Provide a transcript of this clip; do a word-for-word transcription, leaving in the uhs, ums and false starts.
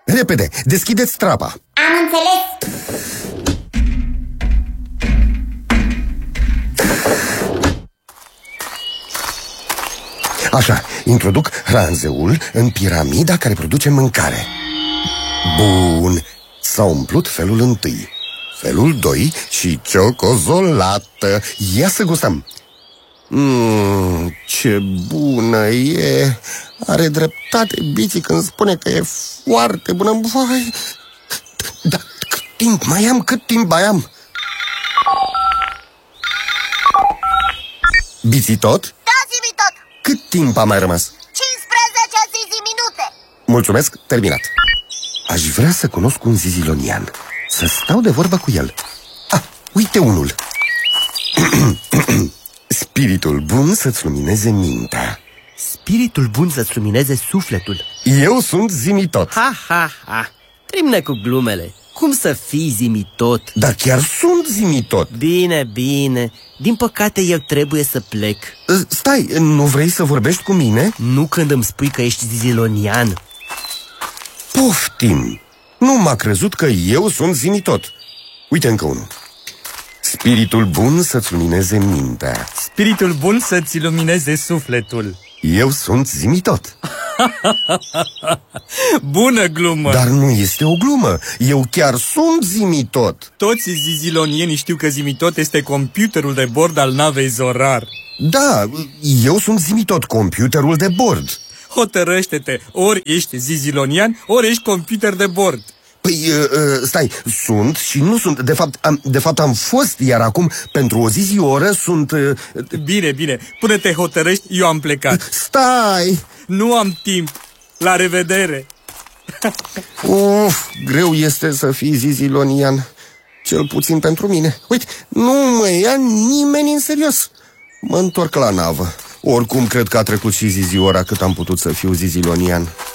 Repede, deschideți trapa. Am înțeles. Așa, introduc ranzeul în piramida care produce mâncare. Bun, s-a umplut felul întâi, felul doi și ciocozolată. Ia să gustăm. Mmm, ce bună e. Are dreptate Biții când spune că e foarte bună. Vai. Dar cât timp mai am, cât timp mai am? Biții tot? Da, zi-mi tot. Cât timp a mai rămas? cincisprezece zizi minute. Mulțumesc, terminat. Aș vrea să cunosc un zizilonian, să stau de vorbă cu el. Ah, uite unul. Spiritul bun să-ți lumineze mintea. Spiritul bun să-ți lumineze sufletul. Eu sunt Zimitot. Ha, ha, ha. Termină cu glumele. Cum să fii Zimitot? Dar chiar sunt Zimitot. Bine, bine. Din păcate eu trebuie să plec. Stai, nu vrei să vorbești cu mine? Nu când îmi spui că ești zizilonian. Poftim. Nu m-a crezut că eu sunt Zimitot. Uite încă unul. Spiritul bun să-ți lumineze mintea. Spiritul bun să-ți ilumineze sufletul. Eu sunt Zimitot. Bună glumă! Dar nu este o glumă. Eu chiar sunt Zimitot. Toți zizilonienii știu că Zimitot este computerul de bord al navei Zorar. Da, eu sunt Zimitot, computerul de bord. Hotărăște-te, ori ești zizilonian, ori ești computer de bord. Păi, uh, uh, stai, sunt și nu sunt. De fapt, am, de fapt am fost, iar acum, pentru o zi zi oră, sunt... Uh, bine, bine, până te hotărăști, eu am plecat. Stai! Nu am timp. La revedere! Uf, greu este să fii zizilonian. Cel puțin pentru mine. Uite, nu mă ia nimeni în serios. Mă întorc la navă. Oricum, cred că a trecut și zi zi ora cât am putut să fiu zizilonian.